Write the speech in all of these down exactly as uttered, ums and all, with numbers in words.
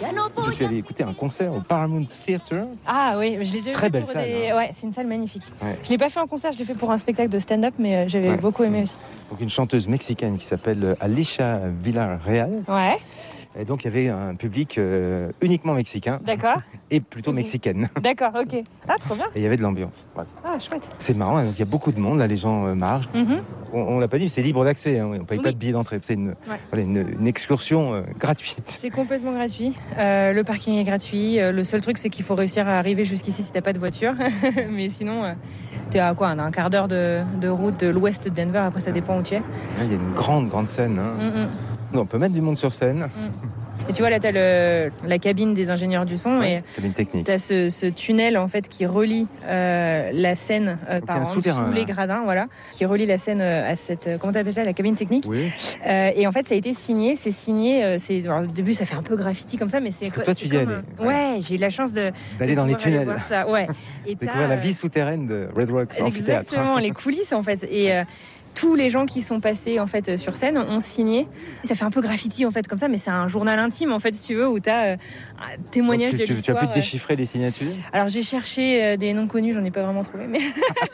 Je suis allé écouter un concert au Paramount Theatre. Ah oui, je l'ai déjà Très vu belle pour salle, des... hein. Ouais, c'est une salle magnifique. Ouais. Je l'ai pas fait en concert, je l'ai fait pour un spectacle de stand-up, mais euh, j'avais Ouais. beaucoup aimé aussi. Donc une chanteuse mexicaine qui s'appelle Alicia Villarreal. Ouais, Et donc il y avait un public euh, uniquement mexicain d'accord. et plutôt Mhm. mexicaine. D'accord, ok. Ah, trop bien. Et il y avait de l'ambiance. Voilà. Ah, chouette. C'est marrant, hein, il y a beaucoup de monde, là les gens euh, marchent. Mhm. On, on l'a pas dit, mais c'est libre d'accès, hein, on ne paye Oui. pas de billet d'entrée. C'est une, Ouais. voilà, une, une excursion euh, gratuite. C'est complètement gratuit. Euh, le parking est gratuit. Euh, le seul truc, c'est qu'il faut réussir à arriver jusqu'ici si t'as pas de voiture. Mais sinon, euh, t'es à quoi, un quart d'heure de, de route de l'ouest de Denver. Après, ça dépend où tu es. Là, il y a une grande, grande scène. Hein. Mm-mm. On peut mettre du monde sur scène. Et tu vois, là, t'as le, la cabine des ingénieurs du son. Ouais, Et cabine technique. t'as ce, ce tunnel, en fait, qui relie euh, la scène euh, Donc, il y a par un en souterrain, dessous les là. gradins, voilà. Qui relie la scène euh, à cette... euh, Comment t'appelles ça, la cabine technique. Oui. Euh, et en fait, ça a été signé. C'est signé... Euh, c'est, alors, au début, ça fait un peu graffiti comme ça, mais c'est... Parce que toi, tu c'est y es comme allé. un- Ouais, j'ai eu la chance de... D'aller de dans les pouvoir aller tunnels. voir ça. Ouais. Et Découvrir t'as, la euh, vie souterraine de Red Rocks Amphithéâtre. Exactement, les coulisses en fait. Et euh, tous les gens qui sont passés en fait sur scène ont signé. Ça fait un peu graffiti en fait comme ça, mais c'est un journal intime en fait si tu veux où t'as euh, un témoignage Donc, de tu, tu, tu as l'histoire. pu te déchiffrer les signatures. Alors j'ai cherché euh, des noms connus, j'en ai pas vraiment trouvé, mais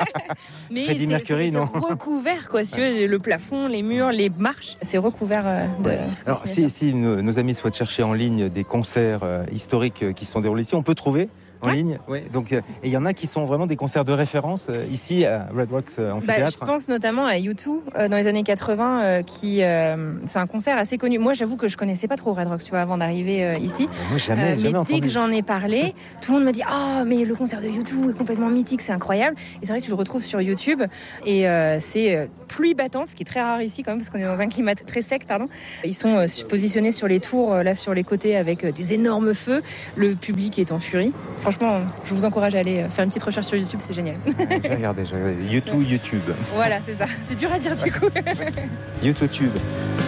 mais Freddie c'est, Mercury, c'est, non c'est recouvert quoi. Si tu veux, le plafond, les murs, les marches, c'est recouvert euh, de. Alors, de si, si nos, nos amis souhaitent chercher en ligne des concerts euh, historiques euh, qui se sont déroulés ici, on peut trouver en Ouais. ligne. Ouais. Donc, euh, et il y en a qui sont vraiment des concerts de référence euh, ici à Red Rocks euh, Bah, Amphithéâtre. je pense notamment à U deux euh, dans les années quatre-vingts, euh, qui euh, c'est un concert assez connu. Moi, j'avoue que je connaissais pas trop Red Rocks, tu vois, avant d'arriver euh, ici. Moi, jamais, Euh, jamais mais dès entendu. que j'en ai parlé, tout le monde m'a dit ah mais le concert de U deux est complètement mythique, c'est incroyable. Et c'est vrai que tu le retrouves sur YouTube et euh, c'est euh, pluie battante, ce qui est très rare ici quand même parce qu'on est dans un climat t- très sec, pardon. Ils sont euh, positionnés sur les tours, euh, là sur les côtés avec euh, des énormes feux. Le public est en furie. Franchement, je vous encourage à aller euh, faire une petite recherche sur YouTube, c'est génial. Ouais, je vais regarder, je vais regarder. U deux, YouTube. Voilà, c'est ça. C'est dur à dire du coup. YouTube.